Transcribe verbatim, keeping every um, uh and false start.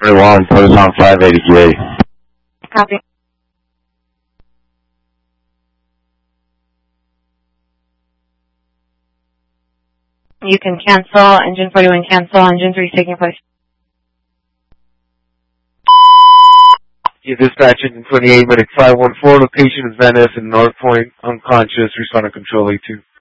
One, put us on five eighty-three. Copy. You can cancel, engine forty-one cancel, engine three taking place. You dispatch engine twenty-eight, medic five one four, location is Van Ness and North Point, unconscious, respond to control A two.